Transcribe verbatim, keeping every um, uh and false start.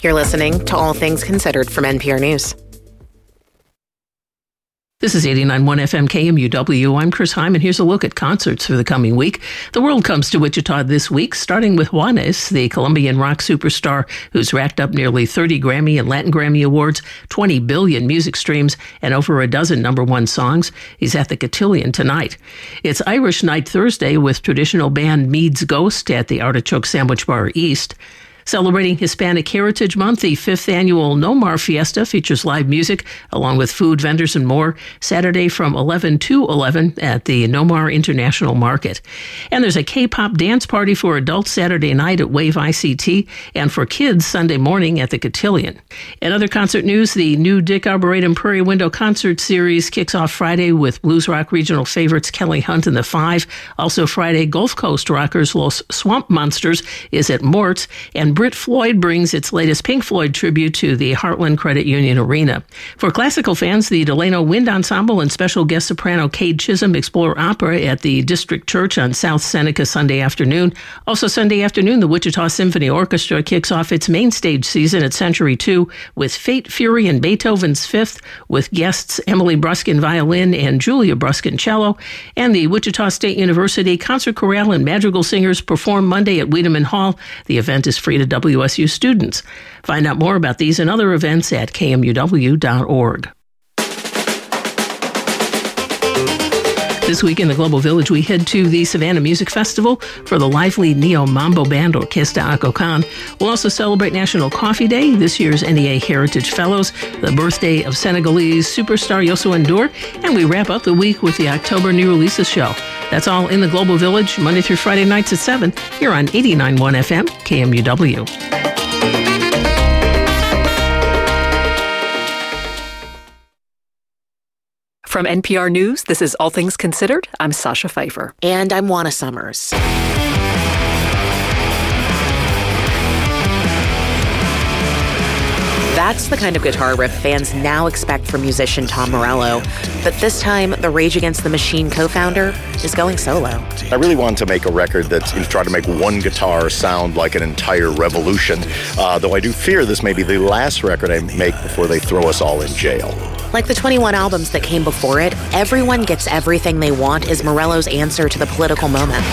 You're listening to All Things Considered from N P R News. This is eighty-nine point one F M K M U W. I'm Chris Hyman. Here's a look at concerts for the coming week. The world comes to Wichita this week, starting with Juanes, the Colombian rock superstar who's racked up nearly thirty Grammy and Latin Grammy Awards, twenty billion music streams, and over a dozen number one songs. He's at the Cotillion tonight. It's Irish Night Thursday with traditional band Mead's Ghost at the Artichoke Sandwich Bar East. Celebrating Hispanic Heritage Month, the fifth annual Nomar Fiesta features live music along with food vendors and more Saturday from eleven to eleven at the Nomar International Market. And there's a K-pop dance party for adults Saturday night at Wave I C T and for kids Sunday morning at the Cotillion. In other concert news, the new Dick Arboretum Prairie Window Concert Series kicks off Friday with blues rock regional favorites Kelly Hunt and the Five. Also Friday, Gulf Coast rockers Los Swamp Monsters is at Mort's, and Britt Floyd brings its latest Pink Floyd tribute to the Heartland Credit Union Arena. For classical fans, the Delano Wind Ensemble and special guest soprano Cade Chisholm explore opera at the District Church on South Seneca Sunday afternoon. Also Sunday afternoon, the Wichita Symphony Orchestra kicks off its main stage season at Century two with Fate, Fury, and Beethoven's Fifth, with guests Emily Bruskin violin and Julia Bruskin cello. And the Wichita State University Concert Chorale and Madrigal Singers perform Monday at Wiedemann Hall. The event is free to W S U students. Find out more about these and other events at K M U W dot org. This week in the Global Village, we head to the Savannah Music Festival for the lively neo-mambo band Orquesta Acocan. We'll also celebrate National Coffee Day, this year's N E A Heritage Fellows, the birthday of Senegalese superstar Youssou N'Dour, and we wrap up the week with the October New Releases Show. That's all in the Global Village, Monday through Friday nights at seven, here on eighty-nine point one F M, K M U W. From N P R News, this is All Things Considered. I'm Sasha Pfeiffer. And I'm Juana Summers. That's the kind of guitar riff fans now expect from musician Tom Morello. But this time, the Rage Against the Machine co-founder is going solo. I really wanted to make a record that tried to make one guitar sound like an entire revolution, uh, though I do fear this may be the last record I make before they throw us all in jail. Like the twenty-one albums that came before it, Everyone Gets Everything They Want is Morello's answer to the political moment.